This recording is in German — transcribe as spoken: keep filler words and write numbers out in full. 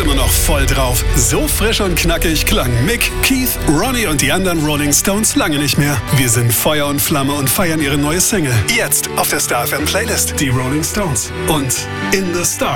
immer noch voll drauf. So frisch und knackig klangen Mick, Keith, Ronnie und die anderen Rolling Stones lange nicht mehr. Wir sind Feuer und Flamme und feiern ihre neue Single. Jetzt auf der Star F M Playlist. Die Rolling Stones und In the Star.